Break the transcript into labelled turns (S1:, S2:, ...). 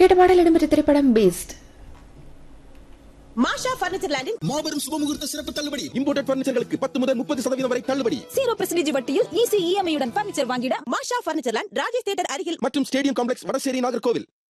S1: கேட்ட பாடல் இடம்பெற்ற திரைப்படம் பீஸ்ட்.
S2: மாஷா பர்னிச்சர் லேண்டின்
S3: மாபெரும் சுபமுகூர்த்த சிறப்பு தள்ளுபடி. இம்போர்ட்டட் பர்னிச்சர்களுக்கு 10 முதல் 30% வரை தள்ளுபடி.
S2: 0% வட்டியில் ஈஸி இஎம்ஐ உடன் பர்னிச்சர் வாங்கிட மாஷா பர்னிச்சர் லேண்ட் ராஜேஷ் தியேட்டர் அருகில்
S3: மற்றும் ஸ்டேடியம் காம்ப்ளெக்ஸ் வடசேரி நாகர்கோவில்.